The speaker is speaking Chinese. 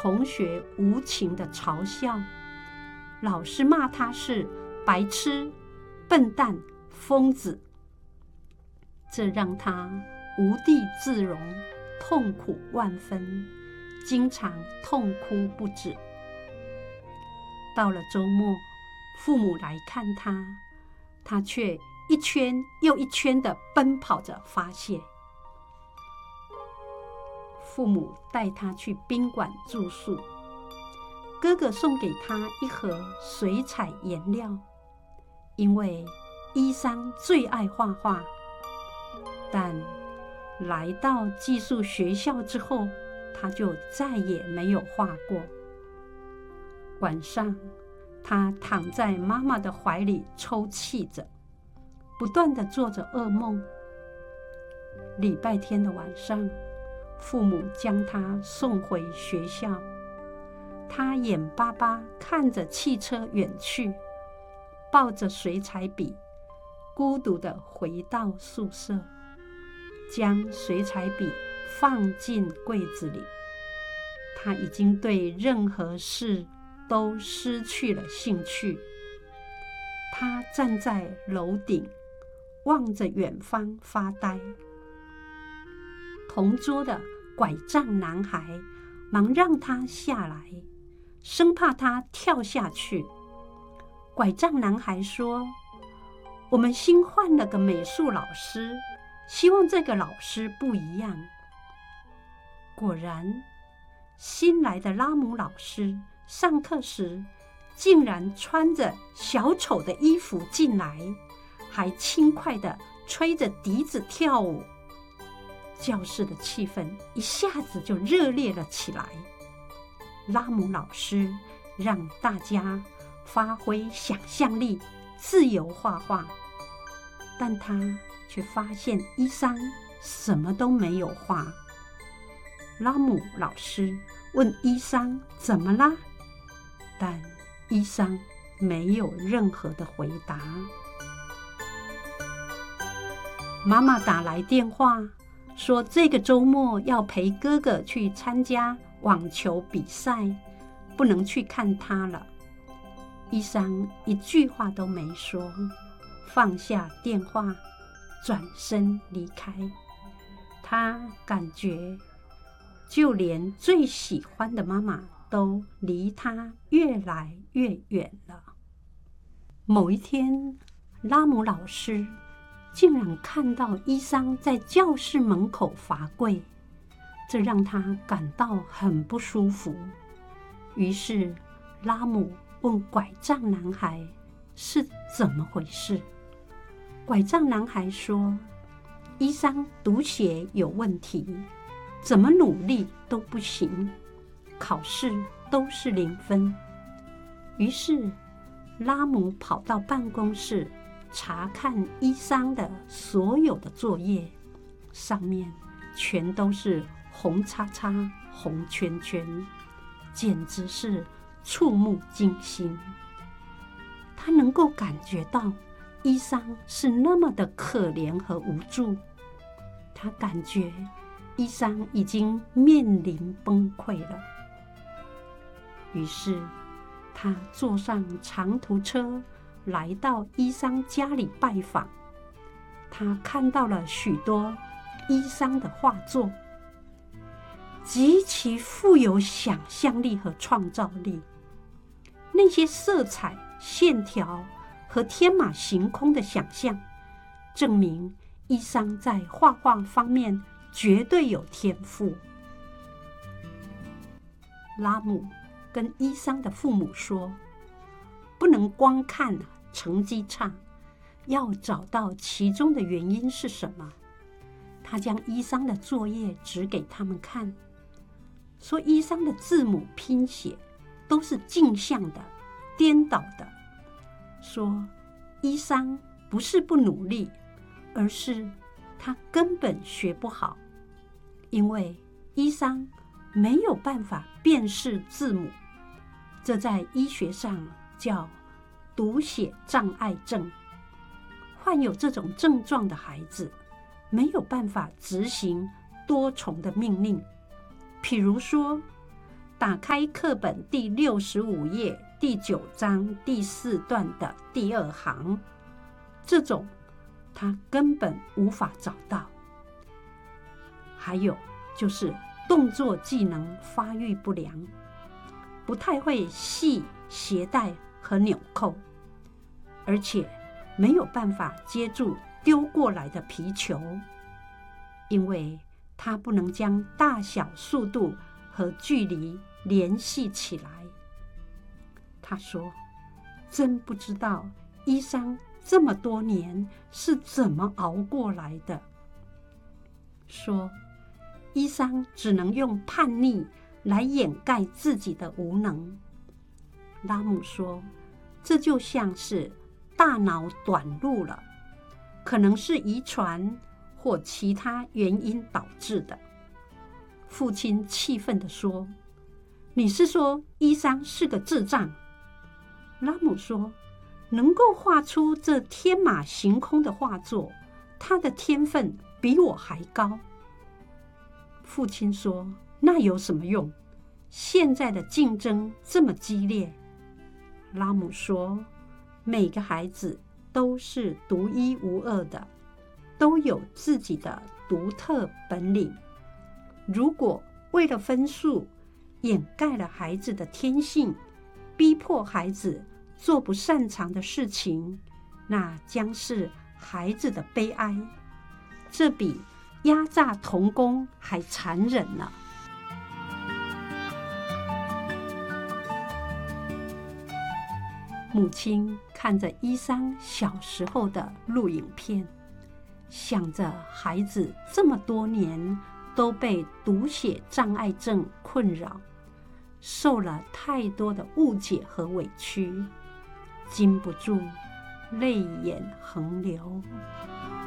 同学无情的嘲笑，老师骂他是白痴、笨蛋、疯子，这让他无地自容，痛苦万分，经常痛哭不止。到了周末，父母来看他，他却一圈又一圈地奔跑着发泄。父母带他去宾馆住宿，哥哥送给他一盒水彩颜料，因为伊桑最爱画画。但来到寄宿学校之后，他就再也没有画过。晚上，他躺在妈妈的怀里抽泣着，不断地做着噩梦。礼拜天的晚上，父母将他送回学校，他眼巴巴看着汽车远去，抱着水彩笔，孤独地回到宿舍，将水彩笔放进柜子里。他已经对任何事都失去了兴趣。他站在楼顶，望着远方发呆。同桌的拐杖男孩忙让他下来，生怕他跳下去。拐杖男孩说：“我们新换了个美术老师，希望这个老师不一样。”果然，新来的拉姆老师上课时竟然穿着小丑的衣服进来，还轻快地吹着笛子跳舞。教室的气氛一下子就热烈了起来。拉姆老师让大家发挥想象力，自由画画，但他却发现伊桑什么都没有画。拉姆老师问伊桑怎么啦，但伊桑没有任何的回答。妈妈打来电话说，这个周末要陪哥哥去参加网球比赛，不能去看他了。伊桑一句话都没说，放下电话，转身离开。他感觉就连最喜欢的妈妈都离他越来越远了。某一天，拉姆老师竟然看到伊桑在教室门口罚跪，这让他感到很不舒服。于是拉姆问拐杖男孩是怎么回事。拐杖男孩说，伊桑读写有问题，怎么努力都不行，考试都是0分。于是拉姆跑到办公室查看伊桑的所有的作业，上面全都是红叉叉、红圈圈，简直是触目惊心。他能够感觉到伊桑是那么的可怜和无助，他感觉伊桑已经面临崩溃了。于是他坐上长途车来到伊桑家里拜访。他看到了许多伊桑的画作，极其富有想象力和创造力。那些色彩、线条和天马行空的想象，证明伊桑在画画方面绝对有天赋。拉姆跟伊桑的父母说，不能光看成绩差，要找到其中的原因是什么。他将伊桑的作业指给他们看，说伊桑的字母拼写都是镜像的、颠倒的，说伊桑不是不努力，而是他根本学不好，因为伊桑没有办法辨识字母，这在医学上叫读写障碍症。患有这种症状的孩子没有办法执行多重的命令，譬如说打开课本第65页第9章第4段的第2行，这种他根本无法找到。还有就是动作技能发育不良，不太会系鞋带和纽扣，而且没有办法接住丢过来的皮球，因为他不能将大小、速度和距离联系起来。他说：“真不知道伊桑这么多年是怎么熬过来的。”说伊桑只能用叛逆来掩盖自己的无能。拉姆说，这就像是大脑短路了，可能是遗传或其他原因导致的。父亲气愤地说：“你是说伊桑是个智障？”拉姆说：“能够画出这天马行空的画作，他的天分比我还高。”父亲说：“那有什么用？现在的竞争这么激烈。”拉姆说：“每个孩子都是独一无二的，都有自己的独特本领。如果为了分数掩盖了孩子的天性，逼迫孩子做不擅长的事情，那将是孩子的悲哀。这比压榨童工还残忍呢。”母亲看着伊桑小时候的录影片，想着孩子这么多年都被读写障碍症困扰，受了太多的误解和委屈，禁不住泪眼横流。